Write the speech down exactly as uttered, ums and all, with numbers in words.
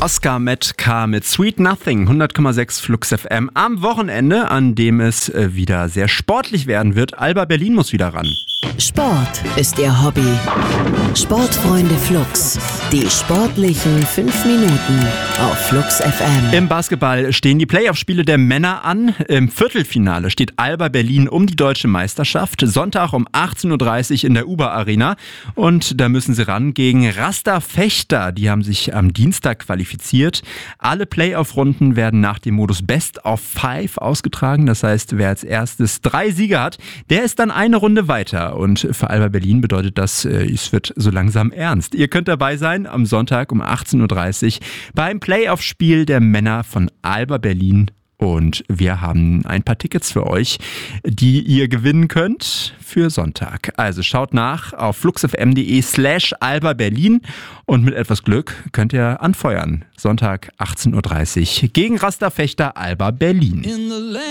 Oscar Metcalf mit Sweet Nothing, hundert Komma sechs Flux F M. Am Wochenende, an dem es wieder sehr sportlich werden wird. Alba Berlin muss wieder ran. Sport ist ihr Hobby. Sportfreunde Flux. Die sportlichen fünf Minuten auf Flux F M. Im Basketball stehen die Playoff-Spiele der Männer an. Im Viertelfinale steht Alba Berlin um die deutsche Meisterschaft. Sonntag um achtzehn Uhr dreißig in der Uber Arena. Und da müssen sie ran gegen Rasta Fechter. Die haben sich am Dienstag qualifiziert. Alle Playoff-Runden werden nach dem Modus Best of Five ausgetragen. Das heißt, wer als erstes drei Siege hat, der ist dann eine Runde weiter. Und für Alba Berlin bedeutet das, es wird so langsam ernst. Ihr könnt dabei sein am Sonntag um achtzehn Uhr dreißig beim Playoff-Spiel der Männer von Alba Berlin. Und wir haben ein paar Tickets für euch, die ihr gewinnen könnt für Sonntag. Also schaut nach auf fluxfm.de slash Alba Berlin und mit etwas Glück könnt ihr anfeuern. Sonntag achtzehn Uhr dreißig gegen Rasta Fechter Alba Berlin.